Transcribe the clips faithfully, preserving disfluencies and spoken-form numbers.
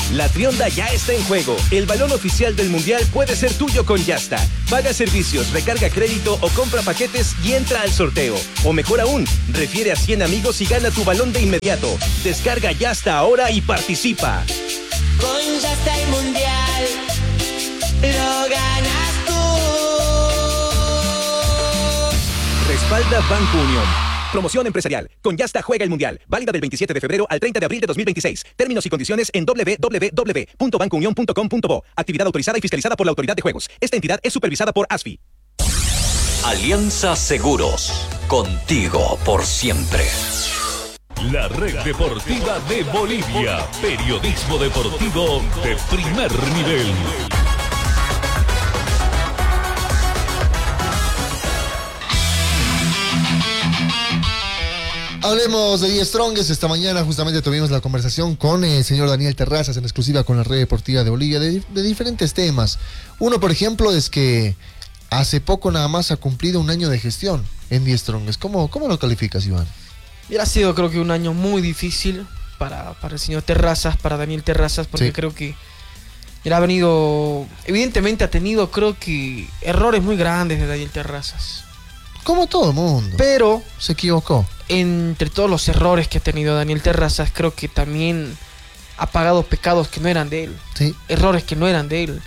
La Trionda ya está en juego. El balón oficial del Mundial puede ser tuyo con Yasta. Paga servicios, recarga crédito o compra paquetes y entra al sorteo. O mejor aún, refiere a cien amigos y gana tu balón de inmediato. Descarga Yasta ahora y participa. Con Yasta el Mundial lo ganas tú. Respalda Banco Unión. Promoción empresarial. Con Yasta juega el Mundial. Válida del veintisiete de febrero al treinta de abril de dos mil veintiséis. Términos y condiciones en doble u doble u doble u punto banco unión punto com punto bo. Actividad autorizada y fiscalizada por la Autoridad de Juegos. Esta entidad es supervisada por A S F I. Alianza Seguros. Contigo por siempre. La Red Deportiva de Bolivia. Periodismo deportivo de primer nivel. Hablemos de The Strongest. Esta mañana justamente tuvimos la conversación con el señor Daniel Terrazas en exclusiva con la Red Deportiva de Bolivia de, de diferentes temas. Uno, por ejemplo, es que hace poco nada más ha cumplido un año de gestión en The Strongest. ¿Cómo, cómo lo calificas, Iván? Y ha sido, creo que, un año muy difícil para, para el señor Terrazas, para Daniel Terrazas, porque sí. creo que él ha venido, evidentemente ha tenido, creo que, errores muy grandes de Daniel Terrazas. Como todo el mundo. Pero se equivocó. Entre todos los errores que ha tenido Daniel Terrazas, creo que también ha pagado pecados que no eran de él. Sí. Errores que no eran de él.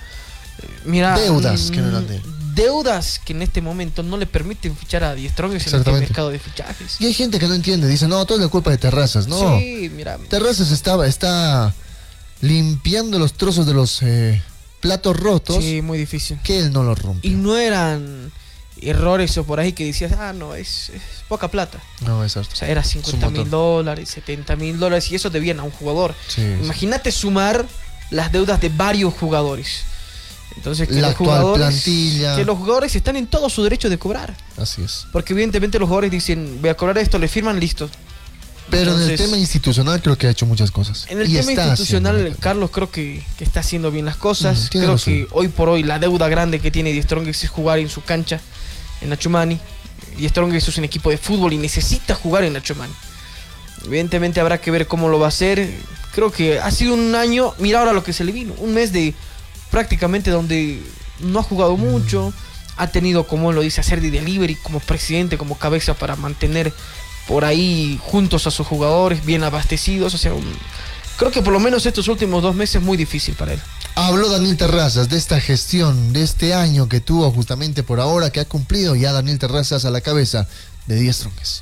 Mira, deudas que no eran de él. Deudas que en este momento no le permiten fichar a The Strongest en este mercado de fichajes. Y hay gente que no entiende, dice, no, todo es la culpa de Terrazas. No, sí, mira. Terrazas estaba, está limpiando los trozos de los eh, platos rotos. Sí, muy difícil. Que él no los rompe. Y no eran errores o por ahí que decías, ah, no, es, es poca plata. No, exacto. O sea, era cincuenta mil dólares, setenta mil dólares y eso debían a un jugador. Sí, imagínate sí. sumar las deudas de varios jugadores. Entonces, que la los jugadores, plantilla. Que los jugadores están en todo su derecho de cobrar. Así es. Porque evidentemente los jugadores dicen, voy a cobrar esto, le firman, listo. Pero Entonces, en el tema institucional creo que ha hecho muchas cosas. En el y tema institucional, Carlos, creo que, que está haciendo bien las cosas. Mm, creo razón. que hoy por hoy la deuda grande que tiene The Strongest es jugar en su cancha, en Achumani. The Strongest es un equipo de fútbol y necesita jugar en Achumani. Evidentemente habrá que ver cómo lo va a hacer. Creo que ha sido un año, mira ahora lo que se le vino, un mes de prácticamente donde no ha jugado mucho, ha tenido, como él lo dice, hacer de delivery como presidente, como cabeza para mantener por ahí juntos a sus jugadores, bien abastecidos. O sea, un, creo que por lo menos estos últimos dos meses muy difícil para él. Habló Daniel Terrazas de esta gestión, de este año que tuvo justamente por ahora, que ha cumplido ya Daniel Terrazas a la cabeza de The Strongest.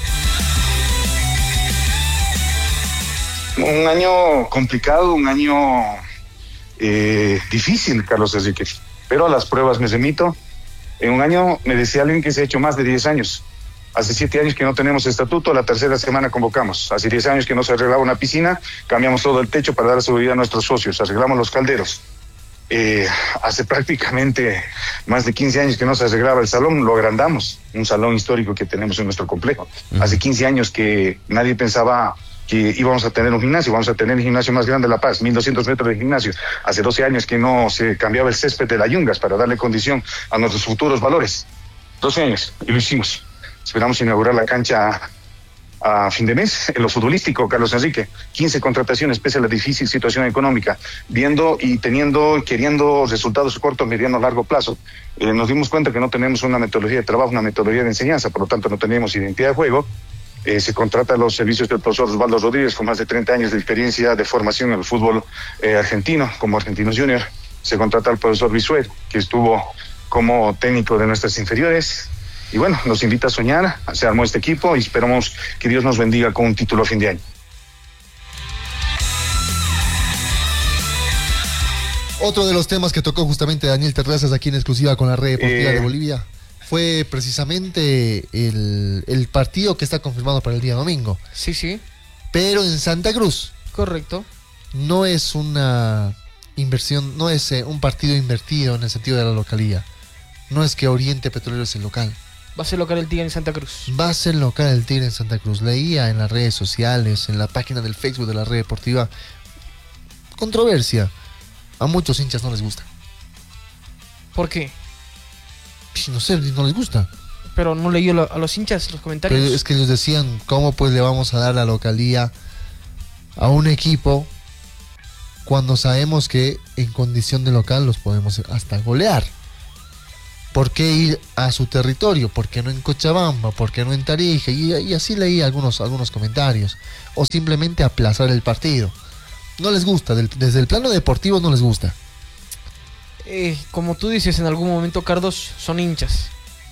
Un año complicado, un año eh, difícil, Carlos Enrique, pero a las pruebas me remito. En un año me decía alguien que se ha hecho más de diez años. Hace siete años que no tenemos estatuto, la tercera semana convocamos. Hace diez años que no se arreglaba una piscina, cambiamos todo el techo para dar seguridad a nuestros socios, arreglamos los calderos. Eh, hace prácticamente más de quince años que no se arreglaba el salón, lo agrandamos, un salón histórico que tenemos en nuestro complejo. Uh-huh. Hace quince años que nadie pensaba que íbamos a tener un gimnasio, vamos a tener el gimnasio más grande de La Paz, mil doscientos metros de gimnasio. Hace doce años que no se cambiaba el césped de las Yungas para darle condición a nuestros futuros valores. doce años, y lo hicimos. Esperamos inaugurar la cancha a fin de mes. En lo futbolístico, Carlos Enrique, quince contrataciones pese a la difícil situación económica, viendo y teniendo, queriendo resultados a corto, mediano, largo plazo. Eh, nos dimos cuenta que no tenemos una metodología de trabajo, una metodología de enseñanza, por lo tanto no tenemos identidad de juego. Eh, se contrata los servicios del profesor Osvaldo Rodríguez, con más de treinta años de experiencia de formación en el fútbol eh, argentino, como Argentinos Junior. Se contrata al profesor Bisuet, que estuvo como técnico de nuestras inferiores. Y bueno, nos invita a soñar, se armó este equipo y esperamos que Dios nos bendiga con un título a fin de año. Otro de los temas que tocó justamente Daniel Terrazas aquí en exclusiva con la Red Deportiva eh... de Bolivia fue precisamente el, el partido que está confirmado para el día domingo. Sí, sí. Pero en Santa Cruz. Correcto. No es una inversión, no es eh, un partido invertido en el sentido de la localía. No es que Oriente Petrolero es el local. Va a ser local el Tigre en Santa Cruz. Va a ser local el Tigre en Santa Cruz. Leía en las redes sociales, en la página del Facebook de la Red Deportiva, controversia. A muchos hinchas no les gusta. ¿Por qué? No sé, no les gusta. Pero no leí a los hinchas los comentarios. Pero es que ellos decían, ¿cómo pues le vamos a dar la localía a un equipo cuando sabemos que en condición de local los podemos hasta golear? ¿Por qué ir a su territorio? ¿Por qué no en Cochabamba? ¿Por qué no en Tarija? Y, y así leí algunos, algunos comentarios. O simplemente aplazar el partido. No les gusta, del, desde el plano deportivo no les gusta. Eh, como tú dices en algún momento, Carlos, son hinchas.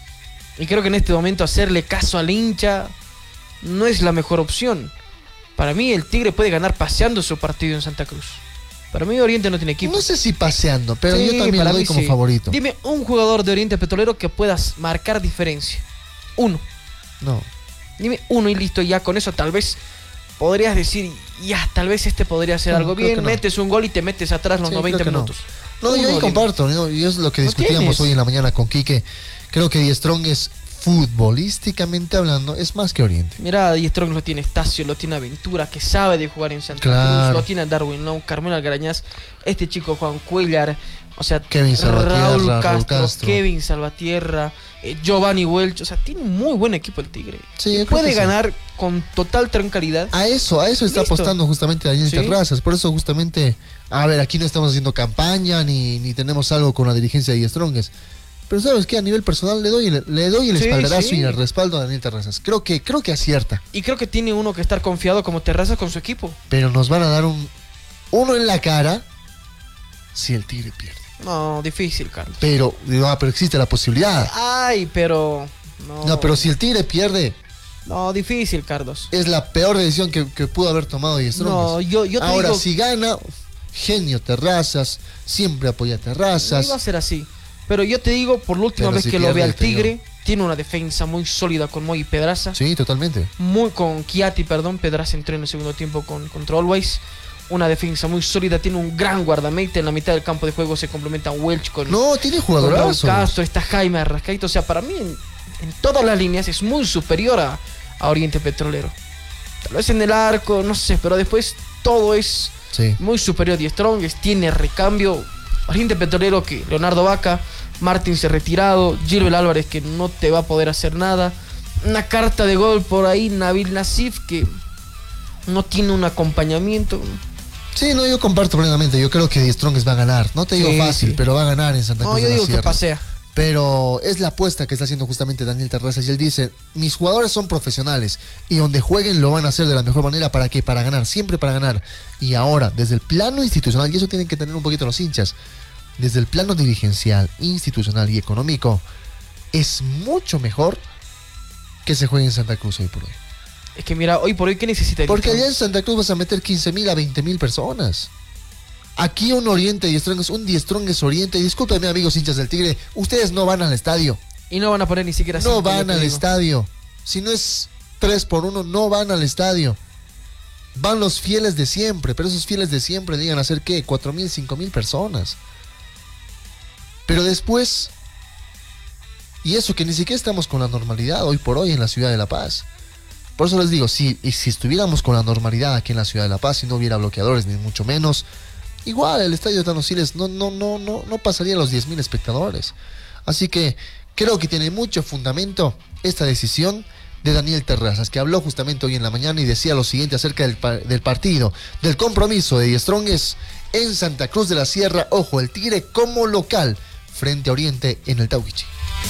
Y creo que en este momento hacerle caso al hincha no es la mejor opción. Para mí el Tigre puede ganar paseando su partido en Santa Cruz. Para mí Oriente no tiene equipo. No sé si paseando, pero sí, yo también lo doy como sí. favorito. Dime un jugador de Oriente Petrolero que puedas marcar diferencia. Uno. No. Dime uno y listo, ya con eso tal vez podrías decir, ya, tal vez este podría hacer No, algo creo bien, que no. metes un gol y te metes atrás los Sí, noventa creo que minutos. No, no yo ahí Uno, comparto, ¿no? Y es lo que ¿No discutíamos tienes? hoy en la mañana con Quique. Creo que Die Strong es, futbolísticamente hablando, es más que Oriente. Mira, Die Strong lo tiene Estacio, lo tiene Aventura, que sabe de jugar en Santa Claro. Cruz, lo tiene Darwin Long, Carmelo Algarañaz, este chico Juan Cuellar, o sea, Kevin Salvatierra, Raúl Raúl Castro, Castro. Kevin Salvatierra, eh, Giovanni Welch, o sea, tiene un muy buen equipo el Tigre. Sí, Y yo creo puede que sí. ganar con total tranquilidad. A eso, a eso está Listo. apostando justamente Daniel Sí. Terrazas. Por eso justamente, a ver, aquí no estamos haciendo campaña ni, ni tenemos algo con la dirigencia de Die Strongest. Pero ¿sabes qué? A nivel personal le doy el, le doy el Sí, espaldarazo sí. y el respaldo a Daniel Terrazas. Creo que, creo que acierta. Y creo que tiene uno que estar confiado como Terrazas con su equipo. Pero nos van a dar un uno en la cara si el Tigre pierde. No, difícil, Carlos. Pero, digo, ah, pero existe la posibilidad. Ay, pero... No, No, pero si el Tigre pierde, No, difícil, Carlos. es la peor decisión que, que pudo haber tomado Die Strongest. No, yo, yo te Ahora, digo... si gana, genio Terrazas, siempre apoya a No Terrazas. iba a ser así. Pero yo te digo, por la última Pero vez si que lo pierde ve al el Tigre. Tigre, tiene una defensa muy sólida con Moy y Pedraza. Sí, totalmente. Muy con Chiati, perdón. Pedraza entró en el segundo tiempo con contra Always. Una defensa muy sólida, tiene un gran guardameta. En la mitad del campo de juego se complementan Welch con, No, tiene con Raúl jugadorazos. Castro, está Jaime Arrascaito. O sea, para mí, en, en todas las líneas es muy superior a, a Oriente Petrolero. Tal vez en el arco, no sé, pero después todo es Sí. muy superior. Die Strongest tiene recambio. Oriente Petrolero que Leonardo Vaca, Martins retirado, Gilbert Álvarez que no te va a poder hacer nada. Una carta de gol por ahí, Nabil Nassif que no tiene un acompañamiento. Sí, no, yo comparto plenamente. Yo creo que Die Strongest va a ganar. No te digo Sí, fácil, sí. pero va a ganar en Santa Cruz No, yo de la digo que Sierra. pasea. Pero es la apuesta que está haciendo justamente Daniel Terrazas. Y él dice, mis jugadores son profesionales. Y donde jueguen lo van a hacer de la mejor manera. ¿Para qué? Para ganar, siempre para ganar. Y ahora, desde el plano institucional, y eso tienen que tener un poquito los hinchas, desde el plano dirigencial, institucional y económico, es mucho mejor que se juegue en Santa Cruz hoy por hoy. Es que mira, hoy por hoy, ¿qué necesita? Porque allá en Santa Cruz vas a meter quince mil a veinte mil personas. Aquí un Oriente Die Strongest, un Die Strongest Oriente. Discúlpenme, amigos hinchas del Tigre, ustedes no van al estadio. Y no van a poner ni siquiera No cinco, van yo te al digo. estadio. Si no es tres por uno, no van al estadio. Van los fieles de siempre, pero esos fieles de siempre llegan a ser, ¿qué? cuatro mil, cinco mil personas. Pero después, y eso que ni siquiera estamos con la normalidad hoy por hoy en la ciudad de La Paz. Por eso les digo, si, y si estuviéramos con la normalidad aquí en la ciudad de La Paz y no hubiera bloqueadores ni mucho menos, igual el estadio de Tano Siles no, no, no, no, no pasaría los diez mil espectadores. Así que creo que tiene mucho fundamento esta decisión de Daniel Terrazas, que habló justamente hoy en la mañana y decía lo siguiente acerca del, pa- del partido, del compromiso de Die Strongest en Santa Cruz de la Sierra. Ojo, el Tigre como local frente a Oriente en el Tauquichi.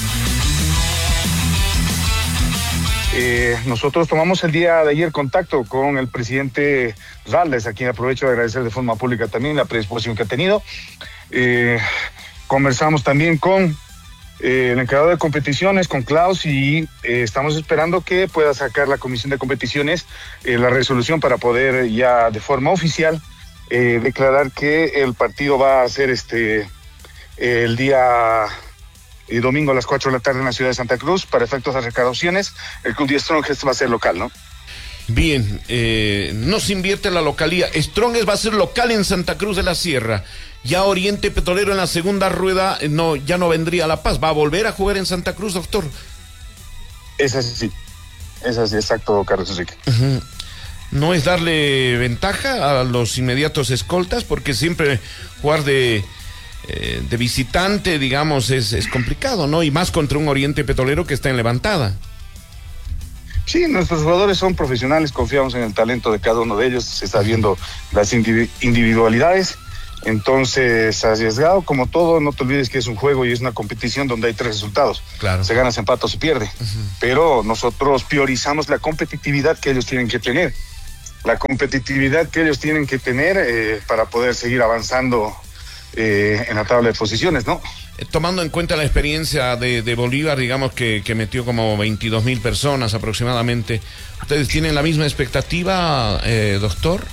Eh, nosotros tomamos el día de ayer contacto con el presidente Raldes, a quien aprovecho de agradecer de forma pública también la predisposición que ha tenido. Eh, conversamos también con eh, el encargado de competiciones, con Klaus, y eh, estamos esperando que pueda sacar la comisión de competiciones eh, la resolución para poder ya de forma oficial eh, declarar que el partido va a ser este eh, el día... y domingo a las cuatro de la tarde en la ciudad de Santa Cruz. Para efectos de recaudaciones, el Club Die Strongest va a ser local, ¿no? Bien, eh, no se invierte la localía. Strongest va a ser local en Santa Cruz de la Sierra. Ya Oriente Petrolero en la segunda rueda eh, no, ya no vendría a La Paz. ¿Va a volver a jugar en Santa Cruz, doctor? Es así, es así, exacto, Carlos Enrique. Uh-huh. No es darle ventaja a los inmediatos escoltas, porque siempre jugar de... Eh, de visitante, digamos, es, es complicado, ¿no? Y más contra un Oriente Petrolero que está en levantada. Sí, nuestros jugadores son profesionales, confiamos en el talento de cada uno de ellos, se está viendo las individualidades, entonces arriesgado como todo, no te olvides que es un juego y es una competición donde hay tres resultados, claro. Se gana, se empata o se pierde, uh-huh. Pero nosotros priorizamos la competitividad que ellos tienen que tener, la competitividad que ellos tienen que tener eh, para poder seguir avanzando eh, en la tabla de posiciones, ¿no? Tomando en cuenta la experiencia de, de Bolívar, digamos que, que metió como veintidós mil personas aproximadamente, ¿ustedes tienen la misma expectativa, eh, doctor?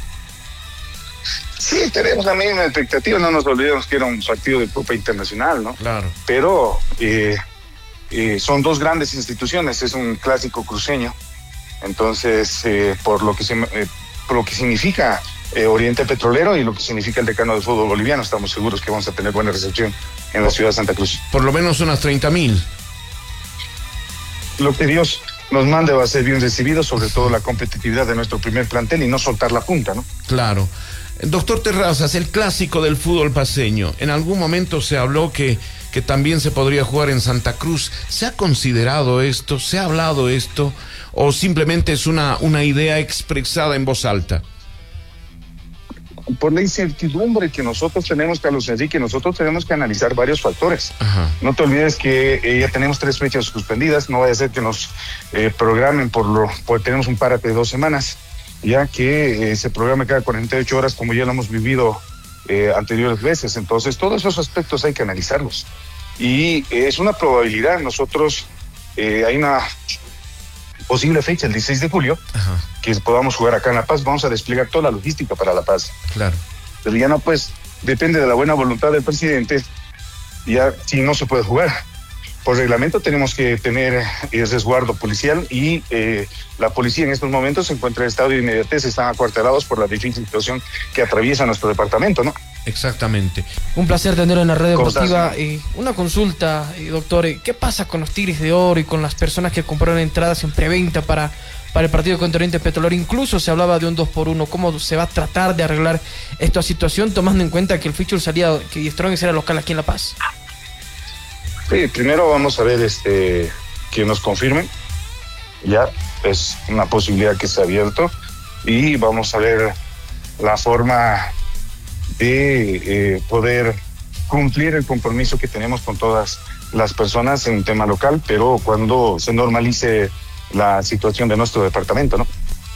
Sí, tenemos la misma expectativa, no nos olvidemos que era un partido de Copa Internacional, ¿no? Claro. Pero eh, eh, son dos grandes instituciones, es un clásico cruceño, entonces eh, por lo que se, eh, por lo que significa eh, Oriente Petrolero y lo que significa el decano del fútbol boliviano, estamos seguros que vamos a tener buena recepción en la ciudad de Santa Cruz. Por lo menos unas treinta mil. Lo que Dios nos mande va a ser bien recibido, sobre todo la competitividad de nuestro primer plantel y no soltar la punta, ¿no? Claro. Doctor Terrazas, el clásico del fútbol paceño, en algún momento se habló que, que también se podría jugar en Santa Cruz. ¿Se ha considerado esto? ¿Se ha hablado esto? ¿O simplemente es una, una idea expresada en voz alta? Por la incertidumbre que nosotros tenemos, Carlos Enrique, nosotros tenemos que analizar varios factores. Ajá. No te olvides que eh, ya tenemos tres fechas suspendidas, no vaya a ser que nos eh, programen por lo, porque tenemos un párate de dos semanas, ya que eh, se programa cada cuarenta y ocho horas como ya lo hemos vivido eh, anteriores veces. Entonces todos esos aspectos hay que analizarlos. Y eh, es una probabilidad, nosotros eh, hay una posible fecha, el dieciséis de julio, ajá, que podamos jugar acá en La Paz, vamos a desplegar toda la logística para La Paz. Claro. Pero ya no, pues, depende de la buena voluntad del presidente, ya si no se puede jugar. Por reglamento tenemos que tener eh, resguardo policial y eh, la policía en estos momentos se encuentra en estado de inmediatez, están acuartelados por la difícil situación que atraviesa nuestro departamento, ¿no? Exactamente. Un placer tenerlo en la red deportiva. Eh, una consulta, eh, doctor, eh, ¿qué pasa con los Tigres de Oro y con las personas que compraron entradas en preventa para, para el partido contra Oriente Petrolero? Incluso se hablaba de un dos por uno. ¿Cómo se va a tratar de arreglar esta situación tomando en cuenta que el fixture salía, que Strongest era local aquí en La Paz? Sí, primero vamos a ver este que nos confirmen. Ya es una posibilidad que se ha abierto y vamos a ver la forma de eh, poder cumplir el compromiso que tenemos con todas las personas en un tema local, pero cuando se normalice la situación de nuestro departamento, ¿no?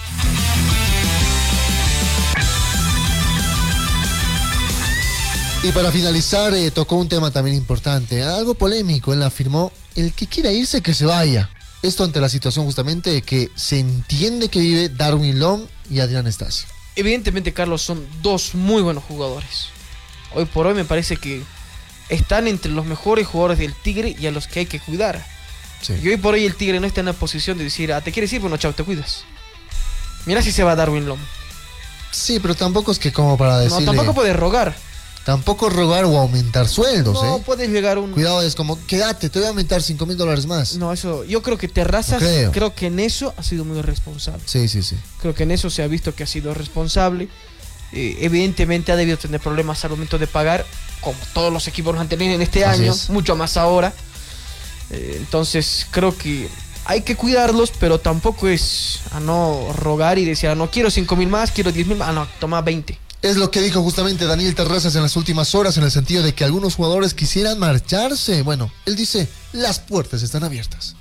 Y para finalizar, eh, tocó un tema también importante, algo polémico. Él afirmó, el que quiera irse, que se vaya. Esto ante la situación justamente de que se entiende que vive Darwin Long y Adrián Estacio. Evidentemente, Carlos, son dos muy buenos jugadores. Hoy por hoy me parece que están entre los mejores jugadores del Tigre y a los que hay que cuidar. Sí. Y hoy por hoy el Tigre no está en la posición de decir, ah, ¿te quieres ir? Bueno, chao, te cuidas. Mira si se va Darwin Long. Sí, pero tampoco es que como para decirle... No, tampoco puedes rogar. Tampoco rogar o aumentar sueldos, no, ¿eh? puedes llegar a un... Cuidado, es como, quédate, te voy a aumentar cinco mil dólares más. No, eso, yo creo que Terrazas, no creo. creo que en eso ha sido muy responsable. Sí, sí, sí. Creo que en eso se ha visto que ha sido responsable. Eh, evidentemente ha debido tener problemas al momento de pagar, como todos los equipos los han tenido en este Así año, es. mucho más ahora. Eh, entonces creo que hay que cuidarlos, pero tampoco es a no rogar y decir, ah, no quiero cinco mil más, quiero diez mil más, ah, no, toma veinte. Es lo que dijo justamente Daniel Terrazas en las últimas horas, en el sentido de que algunos jugadores quisieran marcharse. Bueno, él dice, las puertas están abiertas.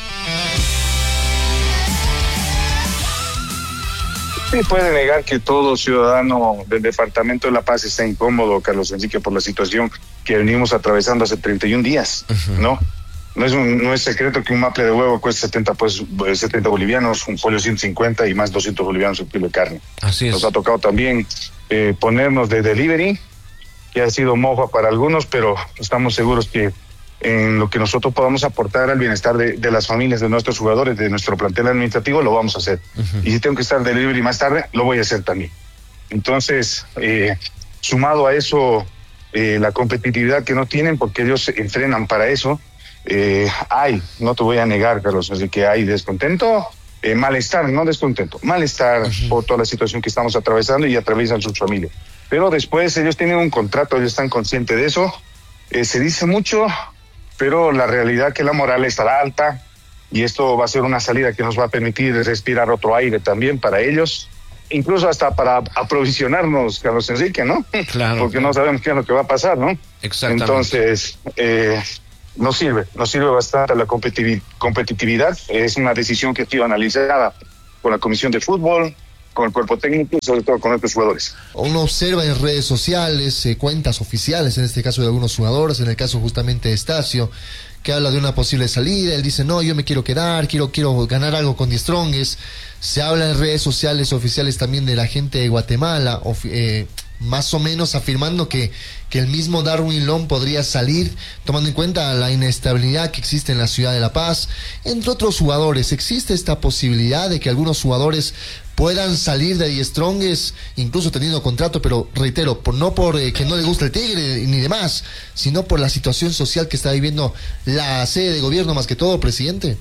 Sí, puede negar que todo ciudadano del departamento de La Paz está incómodo, Carlos Enrique, por la situación que venimos atravesando hace treinta y un días, uh-huh. ¿no? No es, un, no es secreto que un maple de huevo cuesta setenta, pues, setenta bolivianos, un pollo ciento cincuenta y más doscientos bolivianos un kilo de carne. Así es. Nos ha tocado también eh, ponernos de delivery, que ha sido mofa para algunos, pero estamos seguros que en lo que nosotros podamos aportar al bienestar de, de las familias de nuestros jugadores, de nuestro plantel administrativo, lo vamos a hacer. Uh-huh. Y si tengo que estar de delivery más tarde, lo voy a hacer también. Entonces, eh, sumado a eso, eh, la competitividad que no tienen, porque ellos entrenan para eso, Eh, hay, no te voy a negar, Carlos, así que hay descontento, eh, malestar, no descontento, malestar uh-huh. por toda la situación que estamos atravesando y atraviesan sus familias. Pero después ellos tienen un contrato, ellos están conscientes de eso, eh, se dice mucho, pero la realidad es que la moral estará alta, y esto va a ser una salida que nos va a permitir respirar otro aire también para ellos, incluso hasta para aprovisionarnos, Carlos Enrique, ¿no? Claro. Porque no sabemos qué es lo que va a pasar, ¿no? Exactamente. Entonces, eh, nos sirve, nos sirve bastante la competitivi- competitividad. Es una decisión que ha sido analizada con la Comisión de Fútbol, con el cuerpo técnico y sobre todo con nuestros jugadores. Uno observa en redes sociales, eh, cuentas oficiales, en este caso de algunos jugadores, en el caso justamente de Estacio, que habla de una posible salida. Él dice, no, yo me quiero quedar, quiero quiero ganar algo con Die Strongest. Se habla en redes sociales oficiales también de la gente de Guatemala, of, eh, más o menos afirmando que, que el mismo Darwin Long podría salir, tomando en cuenta la inestabilidad que existe en la ciudad de La Paz. Entre otros jugadores, ¿existe esta posibilidad de que algunos jugadores puedan salir de Die Strongest, incluso teniendo contrato, pero reitero, por, no por eh, que no le guste el Tigre ni demás, sino por la situación social que está viviendo la sede de gobierno, más que todo, presidente?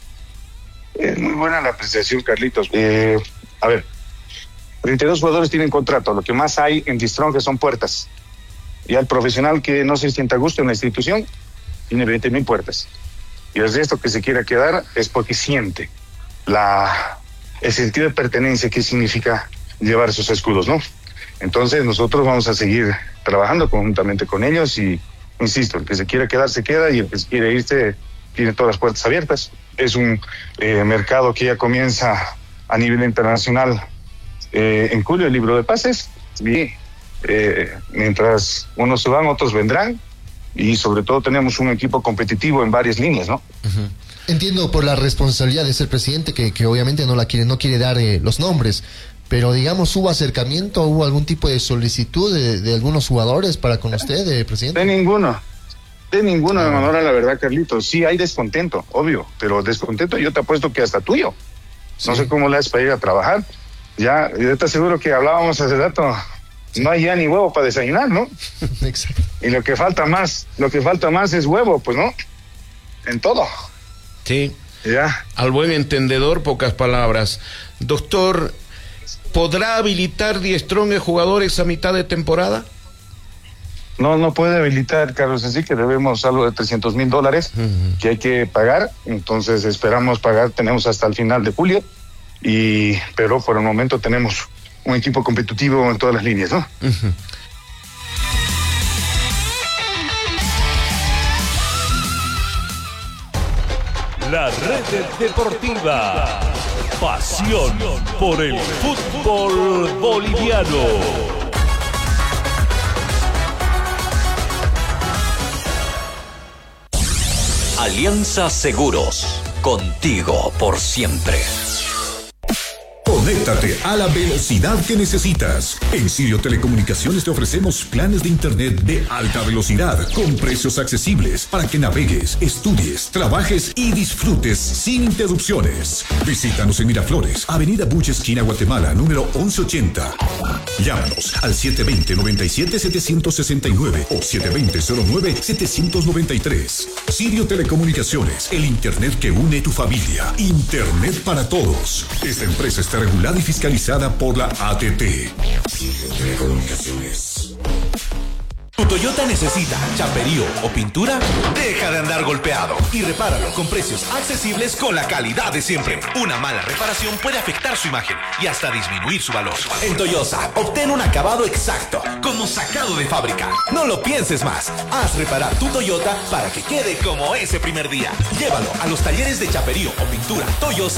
Es muy buena la apreciación, Carlitos. Eh, a ver, treinta y dos jugadores tienen contrato, lo que más hay en Die Strongest son puertas. Y al profesional que no se sienta a gusto en la institución, tiene veinte mil puertas. Y el resto que se quiera quedar es porque siente la... el sentido de pertenencia que significa llevar esos escudos, ¿no? Entonces nosotros vamos a seguir trabajando conjuntamente con ellos y, insisto, el que se quiera quedar se queda y el que se quiere irse tiene todas las puertas abiertas. Es un eh, mercado que ya comienza a nivel internacional eh, en julio, el libro de pases, y eh, mientras unos se van, otros vendrán, y sobre todo tenemos un equipo competitivo en varias líneas, ¿no? Uh-huh. Entiendo por la responsabilidad de ser presidente que, que obviamente no la quiere, no quiere dar eh, los nombres, pero digamos, ¿hubo acercamiento, hubo algún tipo de solicitud de, de algunos jugadores para con usted, eh, presidente? De ninguno, de ninguno, de manera, la verdad, Carlitos. Sí hay descontento, obvio, pero descontento yo te apuesto que hasta tuyo. Sí. No sé cómo le haces para ir a trabajar. Ya, yo te aseguro que hablábamos hace rato, no hay ya ni huevo para desayunar, ¿no? Exacto. Y lo que falta más, lo que falta más es huevo, pues, ¿no? En todo. Sí. Ya. Al buen entendedor, pocas palabras. Doctor, ¿podrá habilitar Die Strongest jugadores a mitad de temporada? No, no puede habilitar, Carlos, así que debemos algo de trescientos mil dólares uh-huh. que hay que pagar. Entonces esperamos pagar, tenemos hasta el final de julio, y pero por el momento tenemos un equipo competitivo en todas las líneas, ¿no? Uh-huh. La Red Deportiva. Pasión por el fútbol boliviano. Alianza Seguros. Contigo por siempre. Conéctate a la velocidad que necesitas. En Sirio Telecomunicaciones te ofrecemos planes de internet de alta velocidad con precios accesibles para que navegues, estudies, trabajes y disfrutes sin interrupciones. Visítanos en Miraflores, Avenida Buche, esquina Guatemala, número once ochenta. Llámanos al siete dos cero, nueve siete, siete seis nueve o siete dos cero, cero nueve, siete nueve tres. Sirio Telecomunicaciones, el internet que une tu familia. Internet para todos. Esta empresa está regulada y fiscalizada por la A T T. Telecomunicaciones. ¿Tu Toyota necesita chaperío o pintura? Deja de andar golpeado y repáralo con precios accesibles con la calidad de siempre. Una mala reparación puede afectar su imagen y hasta disminuir su valor. En Toyosa, obtén un acabado exacto, como sacado de fábrica. No lo pienses más. Haz reparar tu Toyota para que quede como ese primer día. Llévalo a los talleres de chaperío o pintura Toyosa